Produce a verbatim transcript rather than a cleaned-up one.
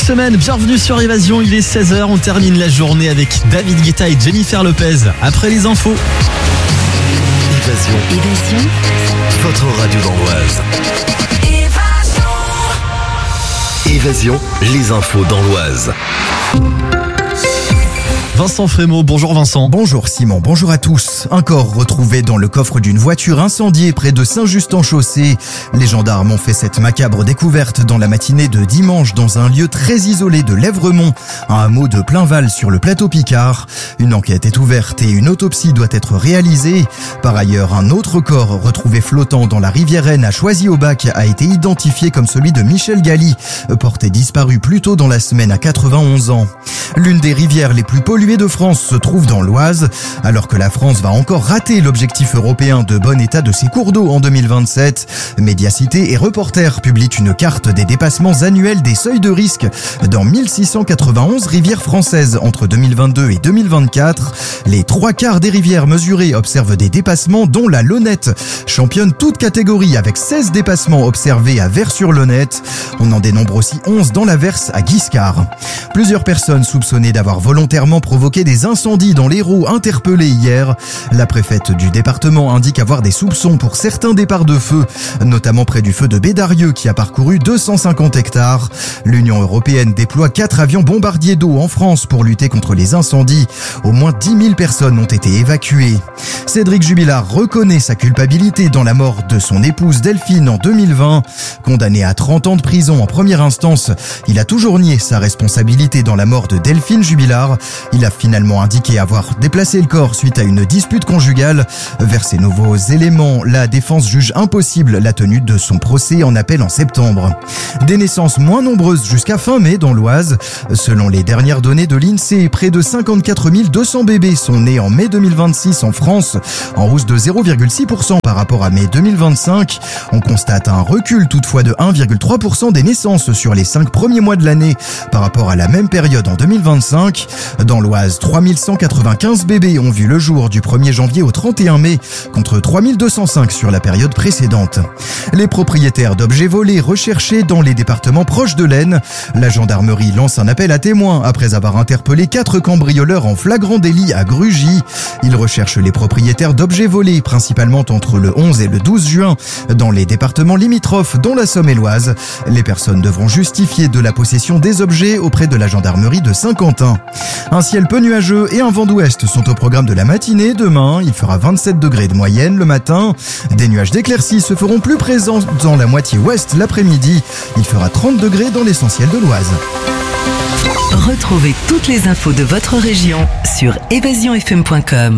semaine, bienvenue sur Évasion, il est seize heures, on termine la journée avec David Guetta et Jennifer Lopez. Après les infos. Évasion. Évasion. Votre radio dans l'Oise. Évasion, les infos dans l'Oise. Vincent Frémaux, bonjour Vincent. Bonjour Simon, bonjour à tous. Un corps retrouvé dans le coffre d'une voiture incendiée près de Saint-Just-en-Chaussée. Les gendarmes ont fait cette macabre découverte dans la matinée de dimanche dans un lieu très isolé de Lèvremont, un hameau de Plainval sur le plateau Picard. Une enquête est ouverte et une autopsie doit être réalisée. Par ailleurs, un autre corps retrouvé flottant dans la rivière Aisne à Choisy-au-Bac a été identifié comme celui de Michel Galli, porté disparu plus tôt dans la semaine à quatre-vingt-onze ans. L'une des rivières les plus polluées de France se trouve dans l'Oise, alors que la France va encore rater l'objectif européen de bon état de ses cours d'eau en deux mille vingt-sept. Médiacité et Reporters publient une carte des dépassements annuels des seuils de risque dans mille six cent quatre-vingt-onze rivières françaises entre deux mille vingt-deux et deux mille vingt-quatre. Les trois quarts des rivières mesurées observent des dépassements, dont la Lonnette championne toute catégorie avec seize dépassements observés à Vers-sur-Lonnette. On en dénombre aussi onze dans la Verse à Guiscard. Plusieurs personnes soupçonnées d'avoir volontairement provoqué des incendies dans l'Hérault interpellées hier. La préfète du département indique avoir des soupçons pour certains départs de feu, notamment près du feu de Bédarieux qui a parcouru deux cent cinquante hectares. L'Union européenne déploie quatre avions bombardiers d'eau en France pour lutter contre les incendies. Au moins dix mille personnes ont été évacuées. Cédric Jubilard reconnaît sa culpabilité dans la mort de son épouse Delphine en deux mille vingt. Condamné à trente ans de prison en première instance, il a toujours nié sa responsabilité dans la mort de Delphine Jubilard. Il a finalement indiqué avoir déplacé le corps suite à une dispute conjugale. Vers ces nouveaux éléments, la défense juge impossible la tenue de son procès en appel en septembre. Des naissances moins nombreuses jusqu'à fin mai dans l'Oise. Selon les dernières données de l'INSEE, près de cinquante-quatre mille deux cents bébés sont nés en mai deux mille vingt-six en France, en hausse de zéro virgule six pour cent par rapport à mai deux mille vingt-cinq. On constate un recul toutefois de un virgule trois pour cent des naissances sur les cinq premiers mois de l'année par rapport à la même période en deux mille vingt-cinq. Dans l'Oise, trois mille cent quatre-vingt-quinze bébés ont vu le jour du premier janvier au trente et un mai, contre trois mille deux cent cinq sur la période précédente. Les propriétaires d'objets volés recherchés dans les départements proches de l'Aisne. La gendarmerie lance un appel à témoins après avoir interpellé quatre cambrioleurs en flagrant délit à Grugy. Ils recherchent les propriétaires d'objets volés, principalement entre le onze et le douze juin, dans les départements limitrophes, dont la Somme et l'Oise. Les personnes devront justifier de la possession des objets auprès de la gendarmerie de Saint-Quentin. Un ciel peu nuageux et un vent d'ouest sont au programme de la matinée. Demain, il fera vingt-sept degrés de moyenne le matin. Des nuages d'éclaircies se feront plus présents dans la moitié ouest l'après-midi. Il fera trente degrés dans l'essentiel de l'Oise. Retrouvez toutes les infos de votre région sur évasion f m point com.